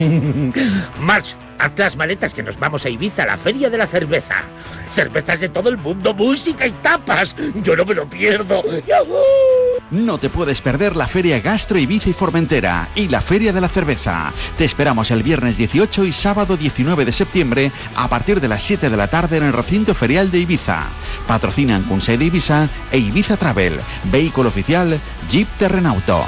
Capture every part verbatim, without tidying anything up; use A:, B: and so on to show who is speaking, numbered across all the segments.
A: March, haz las maletas que nos vamos a Ibiza, a la feria de la cerveza. Cervezas de todo el mundo, música y tapas. Yo no me lo pierdo. ¡Yahoo!
B: No te puedes perder la Feria Gastro Ibiza y Formentera y la Feria de la Cerveza. Te esperamos el viernes dieciocho y sábado diecinueve de septiembre a partir de las siete de la tarde en el recinto ferial de Ibiza. Patrocinan Consell de Ibiza e Ibiza Travel. Vehículo oficial Jeep Terrenauto.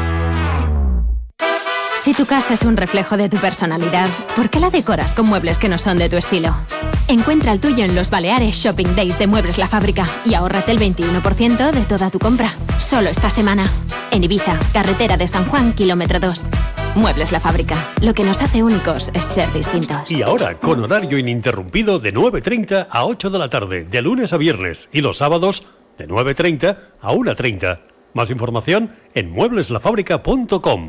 C: Si tu casa es un reflejo de tu personalidad, ¿por qué la decoras con muebles que no son de tu estilo? Encuentra el tuyo en los Baleares Shopping Days de Muebles La Fábrica y ahórrate el veintiuno por ciento de toda tu compra. Solo esta semana. En Ibiza, carretera de San Juan, kilómetro dos. Muebles La Fábrica. Lo que nos hace únicos es ser distintos.
D: Y ahora, con horario ininterrumpido de nueve treinta a ocho de la tarde, de lunes a viernes, y los sábados de nueve treinta a una treinta. Más información en muebles la fábrica punto com.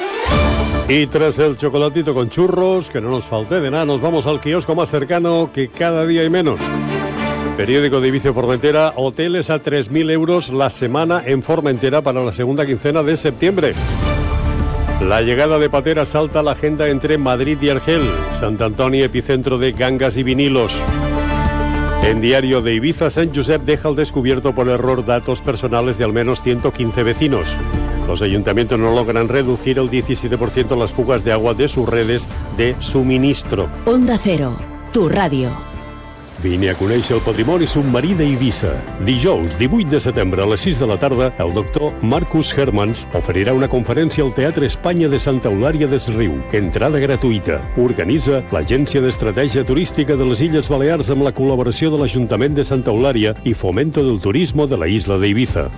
D: Y tras el chocolatito con churros, que no nos falte de nada, nos vamos al kiosco más cercano, que cada día hay menos. Periódico de Ibiza y Formentera, hoteles a tres mil euros la semana en Formentera para la segunda quincena de septiembre. La llegada de Patera salta la agenda entre Madrid y Argel. Sant Antoni, epicentro de gangas y vinilos. En Diario de Ibiza, Sant Josep deja al descubierto por error datos personales de al menos ciento quince vecinos. Los ayuntamientos no logran reducir el diecisiete por ciento las fugas de agua de sus redes de suministro.
E: Onda Cero, tu ràdio.
D: Vine a conèixer el patrimoni submarí d'Eivissa. Dijous, divuit de setembre, a les sis de la tarda, el doctor Marcus Hermans oferirà una conferència al Teatre Espanya de Santa Eulària des Riu. Entrada gratuïta. Organitza l'Agència d'Estratègia Turística de les Illes Balears amb la col·laboració de l'Ajuntament de Santa Eulària i Fomento del Turismo de la isla de Ibiza.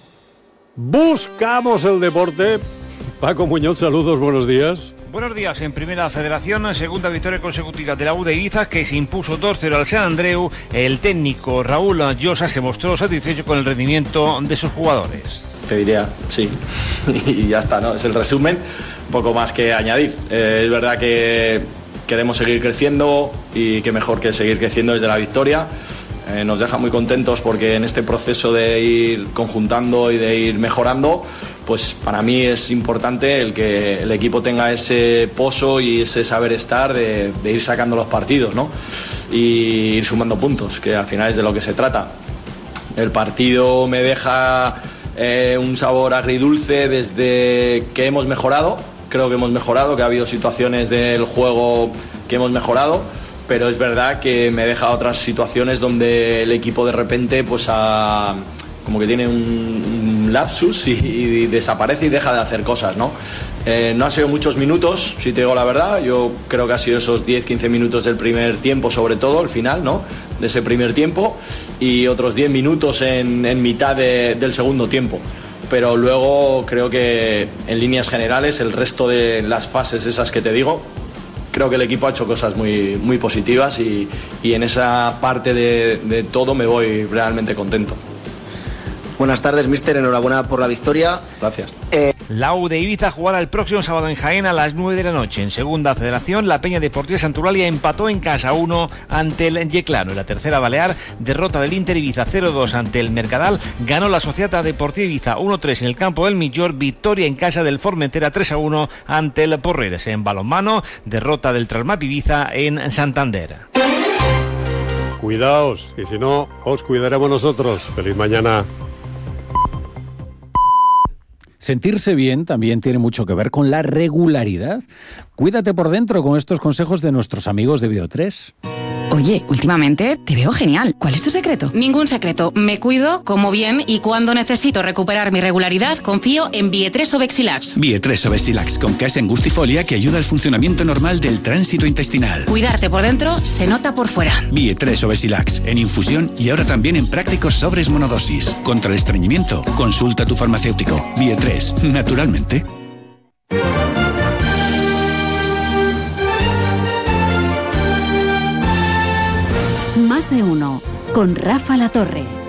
D: Buscamos el deporte. Paco Muñoz, saludos, buenos días.
F: Buenos días. En Primera Federación, segunda victoria consecutiva de la U de Ibiza, que se impuso dos cero al Sant Andreu. El técnico Raúl Llosa se mostró satisfecho con el rendimiento de sus jugadores.
G: Te diría, sí, y ya está, ¿no? Es el resumen, poco más que añadir. Eh, es verdad que queremos seguir creciendo y que mejor que seguir creciendo desde la victoria. Eh, nos deja muy contentos porque en este proceso de ir conjuntando y de ir mejorando, pues para mí es importante el que el equipo tenga ese pozo y ese saber estar de, de ir sacando los partidos, ¿no? Y ir sumando puntos, que al final es de lo que se trata. El partido me deja eh, un sabor agridulce desde que hemos mejorado. Creo que hemos mejorado, que ha habido situaciones del juego que hemos mejorado, pero es verdad que me deja otras situaciones donde el equipo de repente pues ha, como que tiene un, un lapsus y, y desaparece y deja de hacer cosas, ¿no? Eh, no ha sido muchos minutos, si te digo la verdad. Yo creo que ha sido esos diez quince minutos del primer tiempo, sobre todo el final, ¿no? De ese primer tiempo, y otros diez minutos en, en mitad de, del segundo tiempo. Pero luego creo que en líneas generales el resto de las fases esas que te digo, creo que el equipo ha hecho cosas muy, muy positivas y, y en esa parte de, de todo me voy realmente contento.
H: Buenas tardes, míster. Enhorabuena por la victoria.
G: Gracias.
H: Eh...
F: La U de Ibiza jugará el próximo sábado en Jaén a las nueve de la noche. En Segunda Federación, la Peña Deportiva Sant Eulàlia empató en casa uno ante el Yeclano. En la tercera balear, derrota del Inter Ibiza cero dos ante el Mercadal. Ganó la Societat Deportiva Ibiza uno tres en el campo del Millor. Victoria en casa del Formentera tres a uno ante el Porreres. En balonmano, derrota del Trasmap Ibiza en Santander.
D: Cuidaos, y si no, os cuidaremos nosotros. Feliz mañana.
I: Sentirse bien también tiene mucho que ver con la regularidad. Cuídate por dentro con estos consejos de nuestros amigos de Bio tres.
J: Oye, últimamente te veo genial. ¿Cuál es tu secreto? Ningún secreto. Me cuido, como bien y cuando necesito recuperar mi regularidad, confío en Bio tres Obexilax.
K: Bio tres Obexilax con case angustifolia que ayuda al funcionamiento normal del tránsito intestinal.
J: Cuidarte por dentro se nota por fuera.
K: Bio tres Obexilax en infusión y ahora también en prácticos sobres monodosis. Contra el estreñimiento, consulta a tu farmacéutico. Bio tres, naturalmente.
E: Más de uno, con Rafa La Torre.